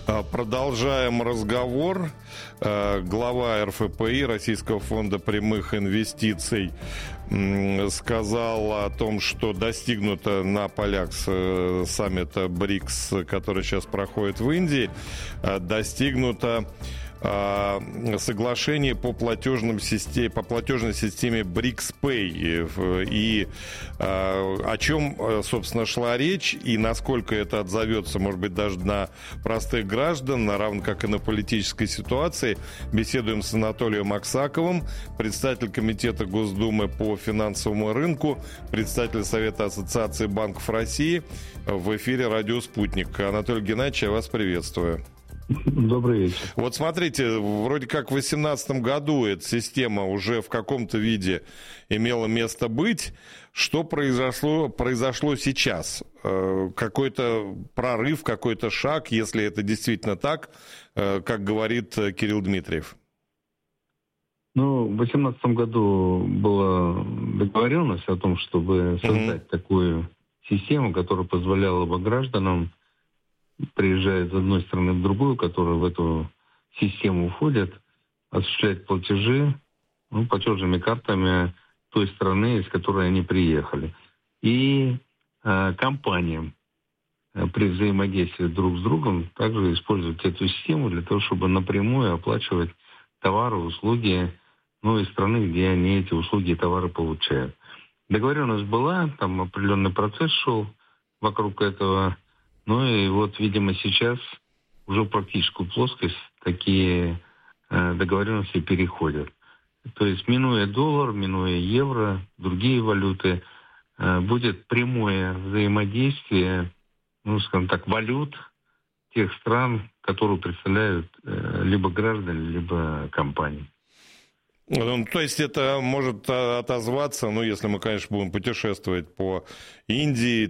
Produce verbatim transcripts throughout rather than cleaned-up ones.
Продолжаем разговор. Глава эр эф пэ и, Российского фонда прямых инвестиций, сказал о том, что достигнуто на полях саммита БРИКС, который сейчас проходит в Индии, достигнуто соглашение по платежным системе, по платежной системе брикс пэй. И о чем, собственно, шла речь, и насколько это отзовется, может быть, даже на простых граждан, равно как и на политической ситуации, беседуем с Анатолием Аксаковым, председатель комитета Госдумы по финансовому рынку, председатель Совета Ассоциации банков России, в эфире «Радио Спутник». Анатолий Геннадьевич, я вас приветствую. Добрый вечер. Вот смотрите, вроде как в две тысячи восемнадцатом году эта система уже в каком-то виде имела место быть. Что произошло, произошло сейчас? Какой-то прорыв, какой-то шаг, если это действительно так, как говорит Кирилл Дмитриев? Ну, в две тысячи восемнадцатом году была договоренность о том, чтобы создать mm-hmm. такую систему, которая позволяла бы гражданам, приезжая из одной страны в другую, которые в эту систему входят, осуществлять платежи ну, платежными картами той страны, из которой они приехали. И э, компаниям э, при взаимодействии друг с другом также использовать эту систему для того, чтобы напрямую оплачивать товары, услуги, ну, из страны, где они эти услуги и товары получают. Договоренность была, там определенный процесс шел вокруг этого. Ну и вот, видимо, сейчас уже в практическую плоскость такие э, договоренности переходят. То есть, минуя доллар, минуя евро, другие валюты, э, будет прямое взаимодействие, ну, скажем так, валют тех стран, которые представляют э, либо граждан, либо компании. Ну, то есть это может отозваться, ну, если мы, конечно, будем путешествовать по Индии,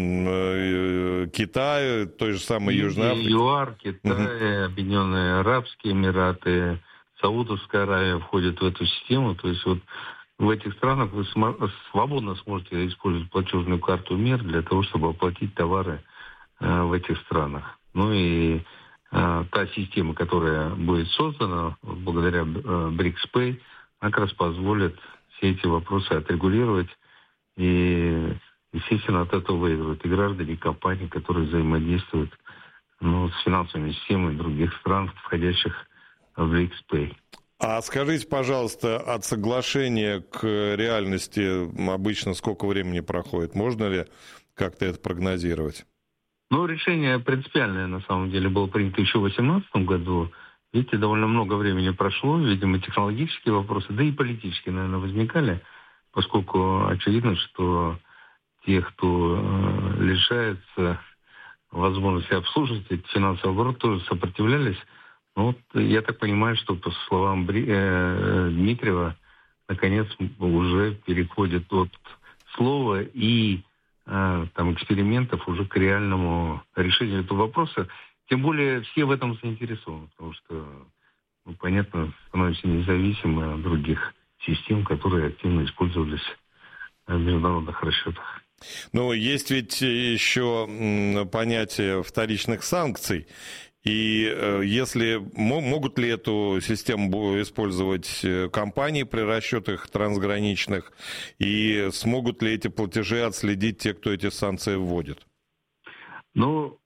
Китаю, той же самой Южной Африке. ЮАР, Китай, угу. Объединенные Арабские Эмираты, Саудовская Аравия входят в эту систему. То есть вот в этих странах вы свободно сможете использовать платежную карту МИР для того, чтобы оплатить товары э, в этих странах. Ну и э, та система, которая будет создана благодаря э, брикс пэй, она как раз позволит все эти вопросы отрегулировать, и, естественно, от этого выигрывают и граждане, и компании, которые взаимодействуют ну, с финансовыми системами других стран, входящих в брикс пэй. А скажите, пожалуйста, от соглашения к реальности обычно сколько времени проходит? Можно ли как-то это прогнозировать? Ну, решение принципиальное, на самом деле, было принято еще в две тысячи восемнадцатом году. Видите, довольно много времени прошло, видимо, технологические вопросы, да и политические, наверное, возникали, поскольку очевидно, что те, кто э, лишается возможности обслуживать эти финансовые обороты, тоже сопротивлялись. Ну, вот, я так понимаю, что, по словам Бри... э, Дмитриева, наконец уже переходит от слова и э, там, экспериментов уже к реальному решению этого вопроса. Тем более все в этом заинтересованы, потому что, ну, понятно, становимся независимы от других систем, которые активно использовались в международных расчетах. Ну, есть ведь еще понятие вторичных санкций. И если могут ли эту систему использовать компании при расчетах трансграничных, и смогут ли эти платежи отследить те, кто эти санкции вводит? Ну,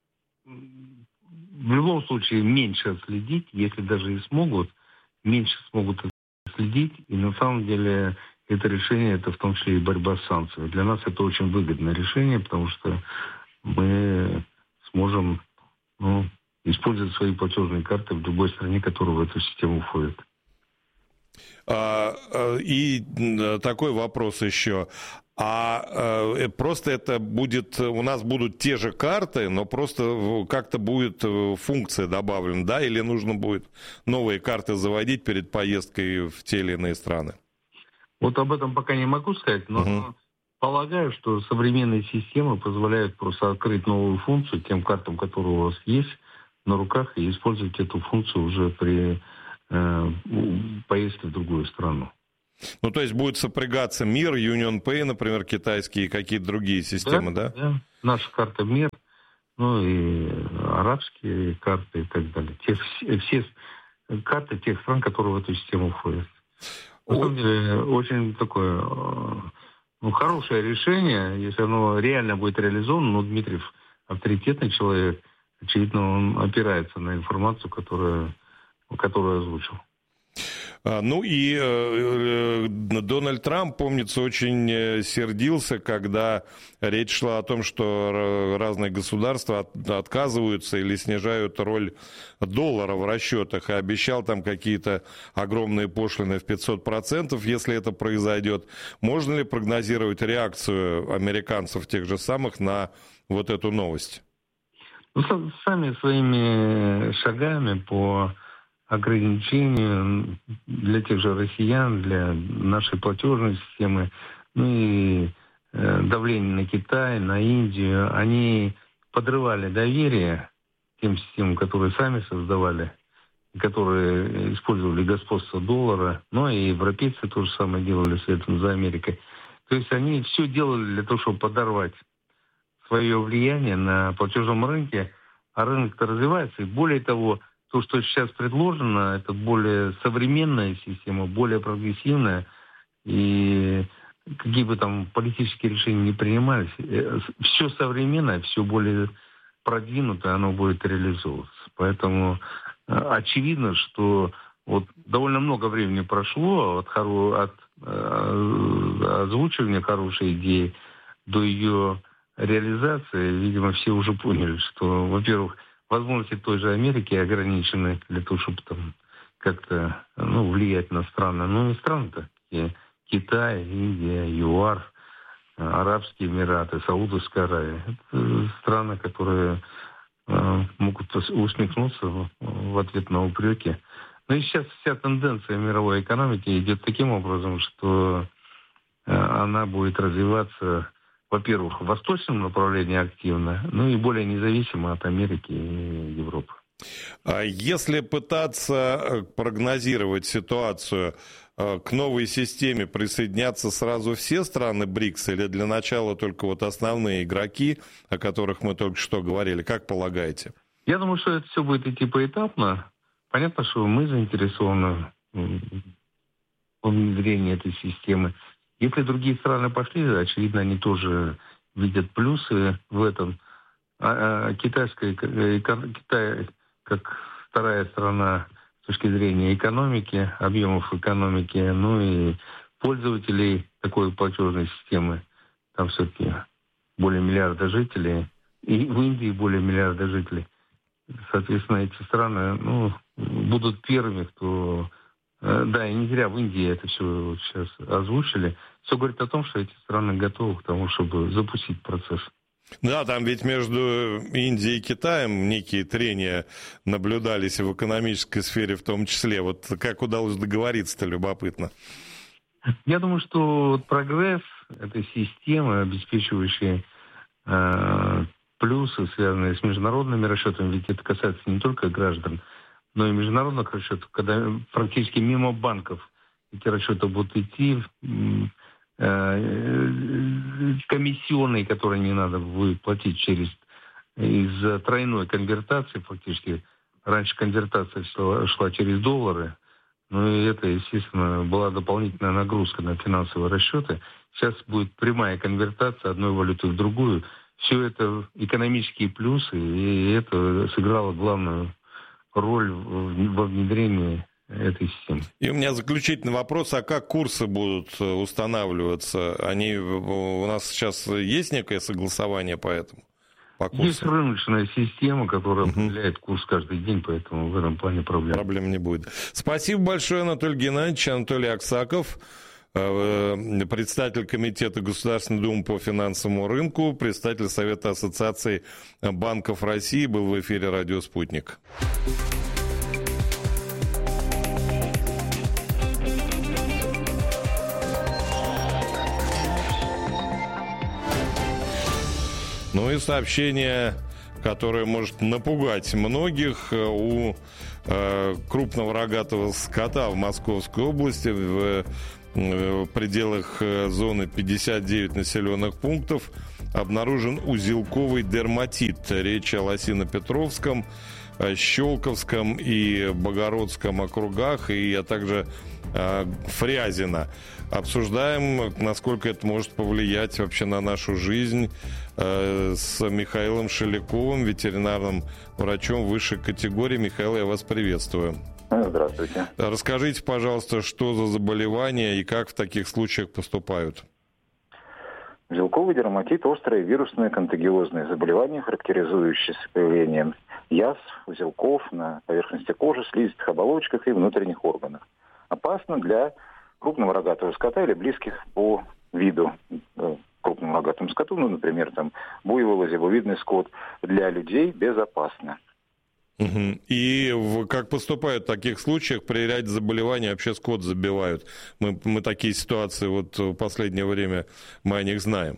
в любом случае меньше отследить, если даже и смогут, меньше смогут отследить. И на самом деле это решение, это в том числе и борьба с санкциями. Для нас это очень выгодное решение, потому что мы сможем ну, использовать свои платежные карты в любой стране, которая в эту систему входит. И такой вопрос еще. А э, просто это будет, у нас будут те же карты, но просто как-то будет функция добавлена, да, или нужно будет новые карты заводить перед поездкой в те или иные страны? Вот об этом пока не могу сказать, но угу. полагаю, что современные системы позволяют просто открыть новую функцию тем картам, которые у вас есть на руках, и использовать эту функцию уже при э, поездке в другую страну. Ну, то есть будет сопрягаться МИР, Union Pay, например, китайские и какие-то другие системы, да? Да, да. Наша карта МИР, ну и арабские карты и так далее. Те, все, все карты тех стран, которые в эту систему входят. На самом деле, очень такое ну, хорошее решение, если оно реально будет реализовано. Но Дмитриев авторитетный человек, очевидно, он опирается на информацию, которую, которую озвучил. Ну и э, Дональд Трамп, помнится, очень сердился, когда речь шла о том, что разные государства от, отказываются или снижают роль доллара в расчетах, и обещал там какие-то огромные пошлины в пятьсот процентов, если это произойдет. Можно ли прогнозировать реакцию американцев тех же самых на вот эту новость? Ну, сами своими шагами по ограничению для тех же россиян, для нашей платежной системы, ну и э, давление на Китай, на Индию, они подрывали доверие тем системам, которые сами создавали, которые использовали господство доллара, ну и европейцы то же самое делали следом за Америкой. То есть они все делали для того, чтобы подорвать свое влияние на платежном рынке, а рынок-то развивается, и более того, то, что сейчас предложено, это более современная система, более прогрессивная. И какие бы там политические решения ни принимались, все современное, все более продвинутое, оно будет реализовываться. Поэтому очевидно, что вот довольно много времени прошло от, хоро... от э, озвучивания хорошей идеи до ее реализации. Видимо, все уже поняли, что, во-первых, возможности той же Америки ограничены для того, чтобы там как-то ну, влиять на страны. Ну, и страны-то такие. Китай, Индия, ЮАР, Арабские Эмираты, Саудовская Аравия. Это страны, которые э, могут усмехнуться в, в ответ на упреки. Ну и сейчас вся тенденция мировой экономики идет таким образом, что э, она будет развиваться, во-первых, в восточном направлении активно, ну и более независимо от Америки и Европы. Если пытаться прогнозировать ситуацию, к новой системе присоединятся сразу все страны БРИКС или для начала только вот основные игроки, о которых мы только что говорили, как полагаете? Я думаю, что это все будет идти поэтапно. Понятно, что мы заинтересованы в внедрении этой системы. Если другие страны пошли, очевидно, они тоже видят плюсы в этом. А, а китайская, Китай, как вторая страна с точки зрения экономики, объемов экономики, ну и пользователей такой платежной системы, там все-таки более миллиарда жителей, и в Индии более миллиарда жителей. Соответственно, эти страны ну, будут первыми, кто... Да, и не зря в Индии это все сейчас озвучили. Все говорит о том, что эти страны готовы к тому, чтобы запустить процесс. Да, там ведь между Индией и Китаем некие трения наблюдались в экономической сфере в том числе. Вот как удалось договориться-то, любопытно. Я думаю, что прогресс этой системы, обеспечивающей э, плюсы, связанные с международными расчетами, ведь это касается не только граждан, но и международных расчетов, когда практически мимо банков эти расчеты будут идти, комиссионные, которые не надо будет платить через из-за тройной конвертации, фактически раньше конвертация шла, шла через доллары, ну и это, естественно, была дополнительная нагрузка на финансовые расчеты. Сейчас будет прямая конвертация одной валюты в другую. Все это экономические плюсы, и это сыграло главную роль во внедрении этой системы. И у меня заключительный вопрос, а как курсы будут устанавливаться? Они у нас сейчас есть некое согласование по этому? По курсу? Есть рыночная система, которая uh-huh. определяет курс каждый день, поэтому в этом плане проблем. Проблем не будет. Спасибо большое, Анатолий Геннадьевич. Анатолий Аксаков, председатель Комитета Государственной Думы по финансовому рынку, председатель Совета Ассоциации банков России, был в эфире «Радио Спутник». Ну и сообщение, которое может напугать многих. У э, крупного рогатого скота в Московской области в, в пределах зоны пятьдесят девять населенных пунктов обнаружен узелковый дерматит. Речь о Лосино-Петровском, Щелковском и Богородском округах, и а также э, Фрязино. Обсуждаем, насколько это может повлиять вообще на нашу жизнь, э, с Михаилом Шеляковым, ветеринарным врачом высшей категории. Михаил, я вас приветствую. Здравствуйте. Расскажите, пожалуйста, что за заболевание и как в таких случаях поступают? Узелковый дерматит – острое вирусное контагиозное заболевание, характеризующееся появлением язв, узелков на поверхности кожи, слизистых оболочках и внутренних органах. Опасно для крупного рогатого скота или близких по виду крупному рогатому скоту, ну, например, там буйвол, зебовидный скот. Для людей безопасно. Угу. И в, как поступают в таких случаях, при ряде заболеваний вообще скот забивают? Мы, мы такие ситуации вот в последнее время, мы о них знаем.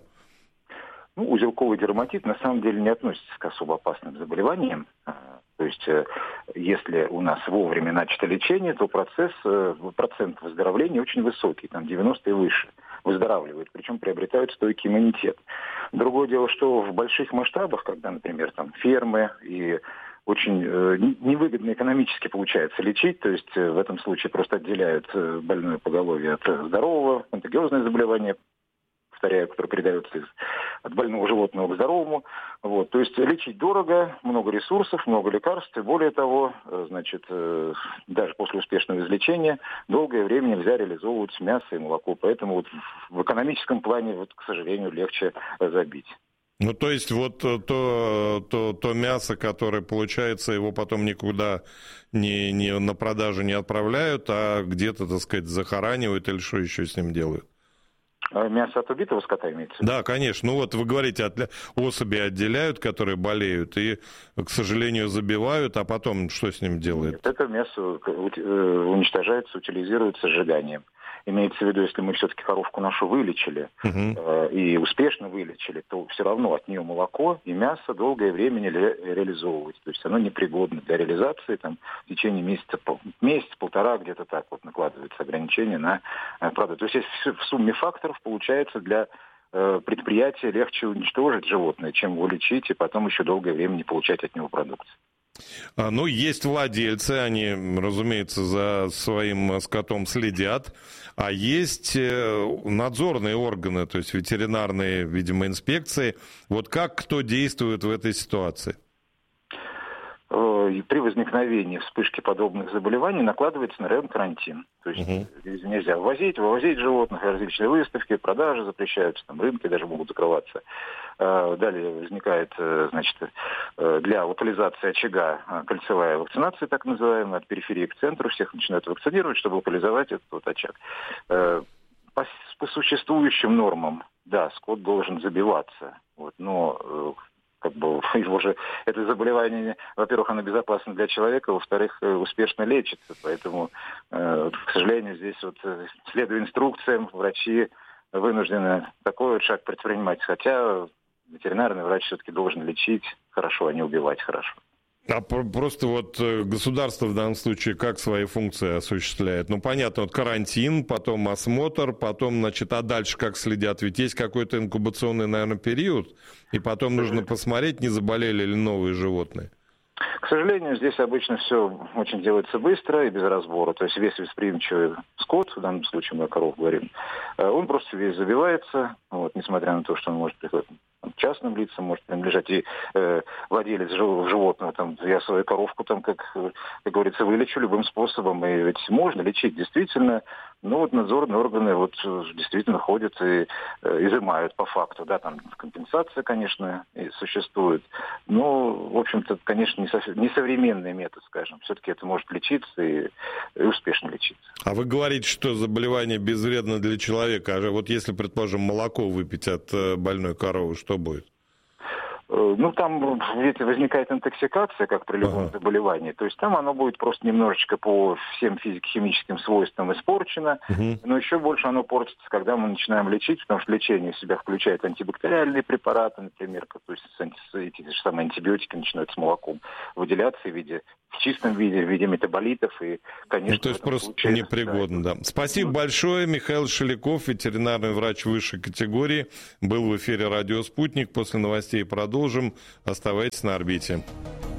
Ну, узелковый дерматит на самом деле не относится к особо опасным заболеваниям. То есть, если у нас вовремя начато лечение, то процесс, процент выздоровления очень высокий, там девяносто и выше. Выздоравливают, причем приобретают стойкий иммунитет. Другое дело, что в больших масштабах, когда, например, там фермы и очень э, невыгодно экономически получается лечить, то есть э, в этом случае просто отделяют э, больное поголовье от э, здорового, контагиозное заболевание, повторяю, которое передается из, от больного животного к здоровому. Вот. То есть лечить дорого, много ресурсов, много лекарств, и более того, э, значит, э, даже после успешного излечения долгое время нельзя реализовывать мясо и молоко, поэтому вот в, в экономическом плане, вот, к сожалению, легче э, забить. Ну, то есть вот то, то, то мясо, которое получается, его потом никуда не, не, на продажу не отправляют, а где-то, так сказать, захоранивают или что еще с ним делают? Мясо от убитого скота имеется в виду? Да, конечно. Ну вот вы говорите, от, особи отделяют, которые болеют, и, к сожалению, забивают, а потом что с ним делают? Нет, это мясо уничтожается, утилизируется сжиганием. Имеется в виду, если мы все-таки коровку нашу вылечили uh-huh. э, и успешно вылечили, то все равно от нее молоко и мясо долгое время не ре- реализовывать. То есть оно непригодно для реализации. Там, в течение месяца, месяц-полтора где-то так вот накладываются ограничения на э, продукт. То есть в сумме факторов получается для э, предприятия легче уничтожить животное, чем его лечить и потом еще долгое время не получать от него продукцию. Ну, есть владельцы, они, разумеется, за своим скотом следят, а есть надзорные органы, то есть ветеринарные, видимо, инспекции. Вот как кто действует в этой ситуации? При возникновении вспышки подобных заболеваний накладывается на район карантин. То есть угу. нельзя ввозить, вывозить животных, различные выставки, продажи запрещаются, там рынки даже могут закрываться. Далее возникает, значит, для утилизации очага кольцевая вакцинация, так называемая, от периферии к центру. Всех начинают вакцинировать, чтобы утилизовать этот вот очаг. По, по существующим нормам, да, скот должен забиваться, вот, но как бы его же, это заболевание, во-первых, оно безопасно для человека, во-вторых, успешно лечится. Поэтому, э, к сожалению, здесь вот, следуя инструкциям, врачи вынуждены такой вот шаг предпринимать. Хотя ветеринарный врач все-таки должен лечить хорошо, а не убивать хорошо. А просто вот государство в данном случае как свои функции осуществляет? Ну, понятно, вот карантин, потом осмотр, потом, значит, а дальше как следят? Ведь есть какой-то инкубационный, наверное, период, и потом нужно посмотреть, не заболели ли новые животные. К сожалению, здесь обычно все очень делается быстро и без разбора. То есть весь восприимчивый скот, в данном случае мы о коровах говорим, он просто весь забивается, вот, несмотря на то, что он может приходить частным лицам, может принадлежать и э, владелец животного. Там, я свою коровку, там, как, как говорится, вылечу любым способом. И ведь можно лечить действительно. Но вот надзорные органы вот действительно ходят и э, изымают по факту. Да, там компенсация, конечно, и существует. Но, в общем-то, конечно, не, со, не современный метод, скажем. Все-таки это может лечиться и, и успешно лечиться. А вы говорите, что заболевание безвредно для человека. А вот если, предположим, молоко выпить от больной коровы, что будет? Ну, там ведь возникает интоксикация, как при любом ага. заболевании. То есть там оно будет просто немножечко по всем физико-химическим свойствам испорчено. Угу. Но еще больше оно портится, когда мы начинаем лечить, потому что лечение в себя включает антибактериальные препараты, например, то есть эти же самые антибиотики начинают с молоком выделяться в виде в чистом виде, в виде метаболитов. И, конечно, ну, то есть просто случае, непригодно, да. да. Спасибо ну, большое. Михаил Шеляков, ветеринарный врач высшей категории, был в эфире «Радио Спутник». После новостей продолжим. Оставайтесь на орбите.